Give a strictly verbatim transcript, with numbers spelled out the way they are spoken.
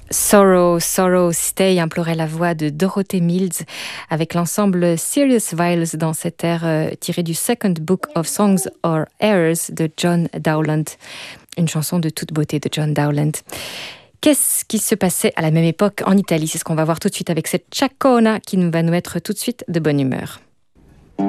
Sorrow, Sorrow, Stay, implorait la voix de Dorothy Mills avec l'ensemble Serious Vials dans cet air euh, tiré du Second Book of Songs or Airs de John Dowland, une chanson de toute beauté de John Dowland. Qu'est-ce qui se passait à la même époque en Italie? C'est ce qu'on va voir tout de suite avec cette Chacona qui va nous mettre tout de suite de bonne humeur.